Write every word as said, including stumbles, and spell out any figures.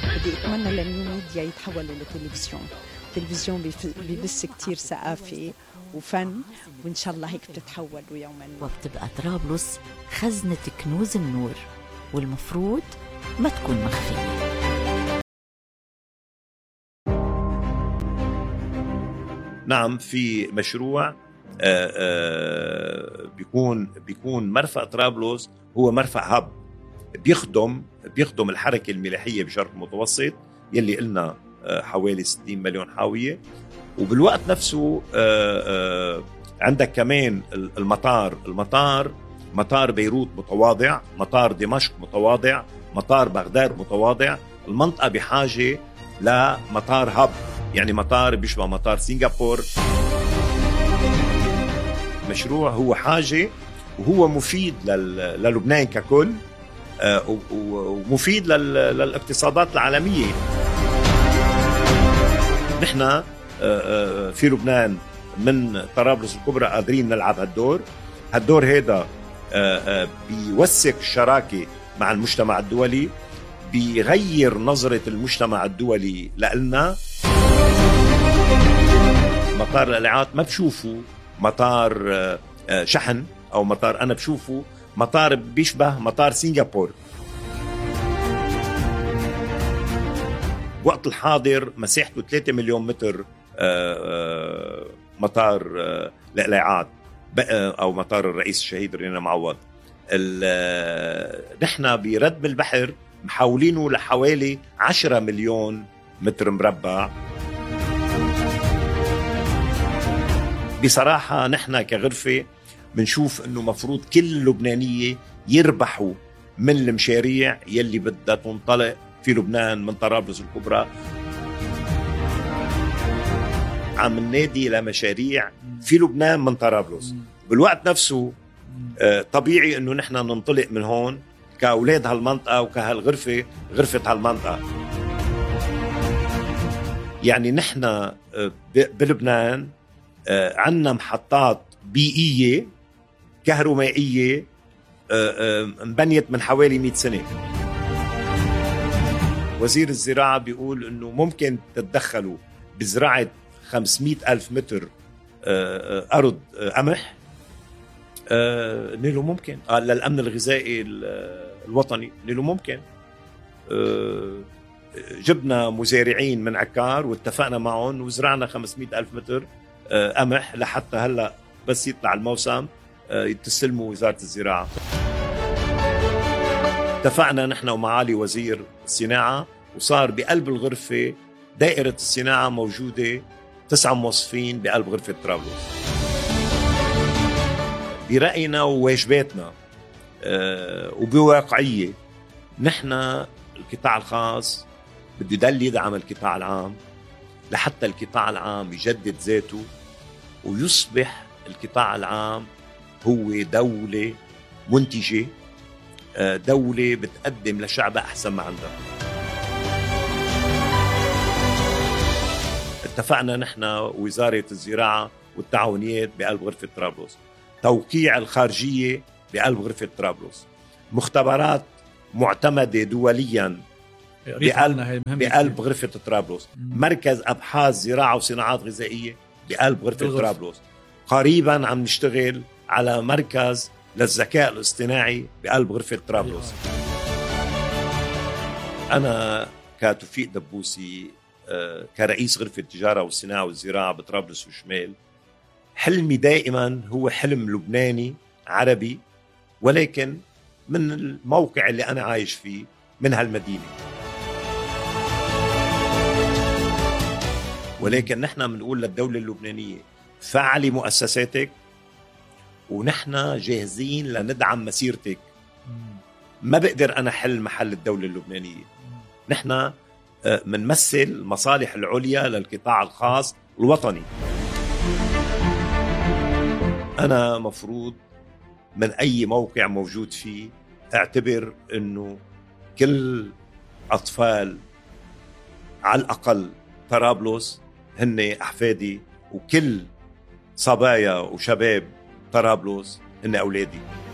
بدي أتمنى للنيو ميديا يتحولوا لتلفزيون. التلفزيون بيبث كتير ثقافة وفن، وإن شاء الله هيك بتتحولوا يوما. وبتبقى طرابلس خزنة كنوز النور، والمفروض ما تكون مخفية. نعم، في مشروع آآ آآ بيكون بيكون مرفأ طرابلس هو مرفأ هب بيخدم بيخدم الحركة الملاحية بشرق المتوسط يلي قلنا حوالي ستين مليون حاوية. وبالوقت نفسه آآ آآ عندك كمان المطار المطار مطار بيروت متواضع، مطار دمشق متواضع، مطار بغداد متواضع. المنطقة بحاجة لمطار هب، يعني مطار بيشبه مطار سنغافور. مشروع هو حاجة وهو مفيد للبنان ككل، ومفيد للاقتصادات العالمية. نحن في لبنان من طرابلس الكبرى قادرين نلعب هالدور. هالدور هيدا بيوثق الشراكة مع المجتمع الدولي، بيغير نظرة المجتمع الدولي لنا. مطار القلعات ما بشوفه مطار شحن أو مطار، أنا بشوفه مطار بيشبه مطار سنغافور. وقت الحاضر مساحته ثلاثة مليون متر مطار القلعات أو مطار الرئيس الشهيد رينا معوض. نحن بردم البحر محاولينه لحوالي عشرة مليون متر مربع. بصراحة نحن كغرفة بنشوف انه مفروض كل اللبنانية يربحوا من المشاريع يلي بدها تنطلق في لبنان من طرابلس الكبرى. عم ننادي لمشاريع في لبنان من طرابلس. بالوقت نفسه طبيعي انه نحن ننطلق من هون كأولاد هالمنطقة وكهالغرفة غرفة هالمنطقة. يعني نحن بلبنان عنا محطات بيئية كهرومائية مبنيت من حوالي مئة سنة. وزير الزراعة بيقول انه ممكن تتدخلوا بزراعة خمسمئة ألف متر أرض قمح. نيلو ممكن للأمن الغذائي الوطني، نيلو ممكن. جبنا مزارعين من عكار واتفقنا معهم وزرعنا خمسمئة ألف متر قمح لحتى هلأ بس يطلع الموسم يتسلموا وزارة الزراعة. اتفقنا نحن ومعالي وزير الصناعة، وصار بقلب الغرفة دائرة الصناعة موجودة تسعة موظفين بقلب غرفة طرابلس. برأينا وواجباتنا وبواقعية نحن القطاع الخاص بده يضل يدعم القطاع العام لحتى القطاع العام يجدد ذاته ويصبح القطاع العام هو دولة منتجة، دولة بتقدم لشعبها أحسن ما عندها. اتفقنا نحن وزارة الزراعة والتعاونيات بقلب غرفة طرابلس، توقيع الخارجية بقلب غرفة طرابلس، مختبرات معتمدة دوليا بقلب, بقلب غرفة طرابلس، مركز أبحاث زراعة وصناعات غذائية بقلب غرفة طرابلس. قريبا عم نشتغل على مركز للذكاء الاصطناعي بقلب غرفة طرابلس. أنا كتوفيق دبوسي كرئيس غرفة التجارة والصناعة والزراعة بطرابلس والشمال، حلمي دائما هو حلم لبناني عربي، ولكن من الموقع اللي أنا عايش فيه من هالمدينة. ولكن نحن بنقول للدولة اللبنانية فعلي مؤسساتك ونحن جاهزين لندعم مسيرتك. ما بقدر أنا حل محل الدولة اللبنانية. نحن منمثل المصالح العليا للقطاع الخاص الوطني. أنا مفروض من أي موقع موجود فيه اعتبر أنه كل أطفال على الأقل طرابلس هن أحفادي، وكل صبايا وشباب طرابلس هن أولادي.